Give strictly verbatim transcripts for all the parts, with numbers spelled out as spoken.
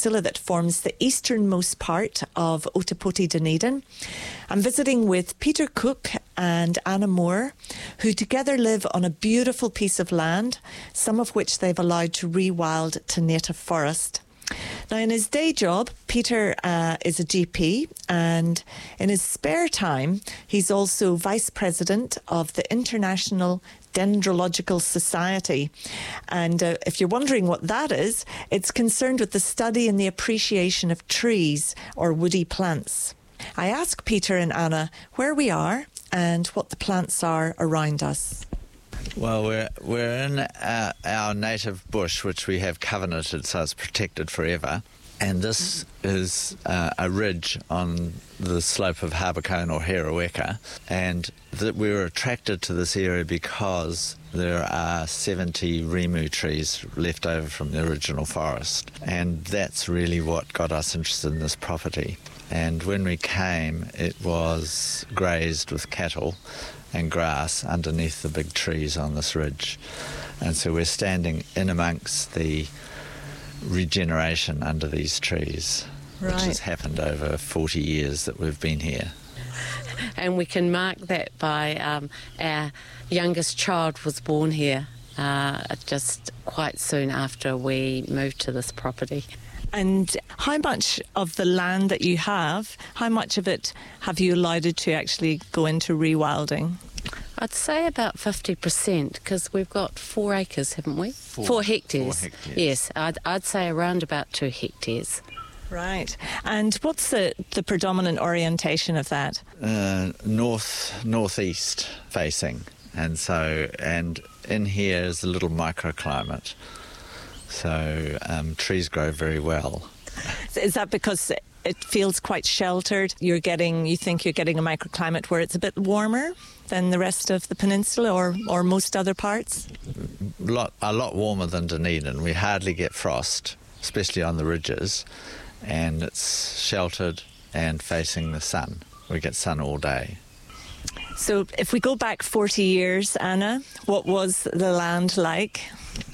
that forms the easternmost part of Ōtepoti, Dunedin. I'm visiting with Peter Cook and Anna Moore, who together live on a beautiful piece of land, some of which they've allowed to rewild to native forest. Now, in his day job, Peter uh, is a G P, and in his spare time, he's also Vice President of the International Dendrological Society. And uh, if you're wondering what that is, it's concerned with the study and the appreciation of trees or woody plants. I ask Peter and Anna where we are and what the plants are around us. Well, we're we're in our, our native bush, which we have covenanted, so it's protected forever. And this is uh, a ridge on the slope of Habacone or Hereweka. And that we were attracted to this area because there are seventy rimu trees left over from the original forest. And that's really what got us interested in this property. And when we came, it was grazed with cattle and grass underneath the big trees on this ridge. And so we're standing in amongst the regeneration under these trees, right, which has happened over forty years that we've been here. And we can mark that by um, our youngest child was born here uh, just quite soon after we moved to this property. And how much of the land that you have, how much of it have you allowed it to actually go into rewilding? I'd say about fifty percent, because we've got four acres, haven't we? Four, four hectares. Four hectares. Yes, I'd, I'd say around about two hectares. Right. And what's the, the predominant orientation of that? Uh, north, northeast facing. And so, and in here is a little microclimate. So um, trees grow very well. Is that because it feels quite sheltered? You're getting, you think you're getting a microclimate where it's a bit warmer than the rest of the peninsula or, or most other parts? Lot, a lot warmer than Dunedin. We hardly get frost, especially on the ridges, and it's sheltered and facing the sun. We get sun all day. So if we go back forty years, Anna, what was the land like?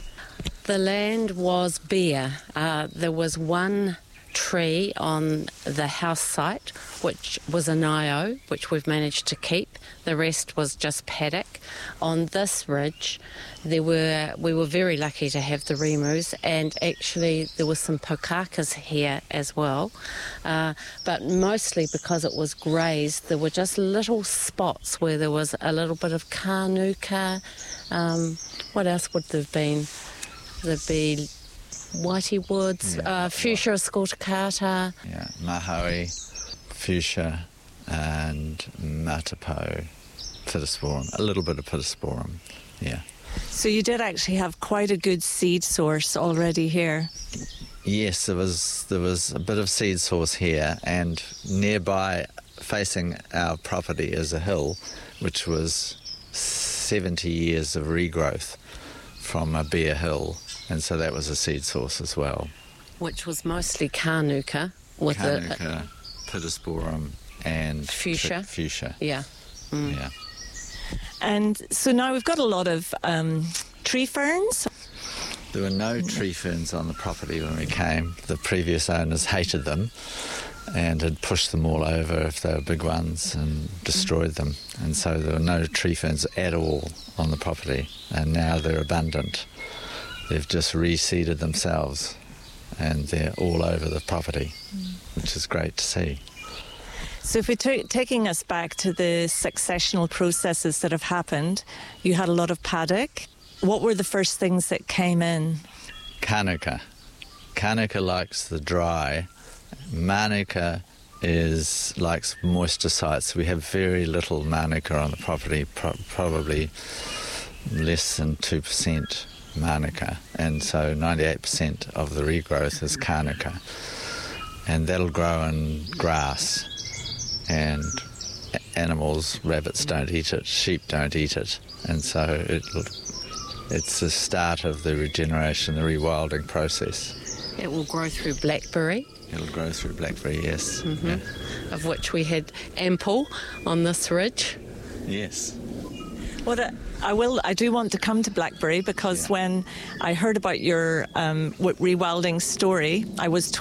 The land was bare. Uh, there was one tree on the house site, which was a nio, which we've managed to keep. The rest was just paddock. On this ridge, there were we were very lucky to have the rimus, and actually there was some pokakas here as well. Uh, but mostly because it was grazed, there were just little spots where there was a little bit of kānuka. Um, what else would there have been? There'd be whitey woods, yeah, uh, fuchsia scorticata. Yeah, mahaui, fuchsia, and matapo, pittosporum. A little bit of pittosporum, yeah. So you did actually have quite a good seed source already here. Yes, there was there was a bit of seed source here, and nearby, facing our property, is a hill, which was seventy years of regrowth from a bare hill. And so that was a seed source as well. Which was mostly kānuka. With Kānuka, pittosporum, and fuchsia. Fuchsia. Yeah. Mm. Yeah. And so now we've got a lot of um, tree ferns. There were no tree ferns on the property when we came. The previous owners hated them and had pushed them all over if they were big ones and destroyed them. And so there were no tree ferns at all on the property. And now they're abundant. They've just reseeded themselves and they're all over the property, which is great to see. So if we're t- taking us back to the successional processes that have happened, you had a lot of paddock. What were the first things that came in? Kānuka. Kānuka likes the dry. Mānuka is likes moisture sites. We have very little Mānuka on the property, pro- probably less than two percent. Mānuka, and so ninety-eight percent of the regrowth is Kānuka, and that'll grow in grass, and animals, rabbits don't eat it, sheep don't eat it, and so it'll, it's the start of the regeneration, the rewilding process. It will grow through blackberry. It'll grow through blackberry, yes. Mm-hmm. Yeah. Of which we had ample on this ridge. Yes. What a, I will. I do want to come to blackberry because yeah. when I heard about your um, rewilding story, I was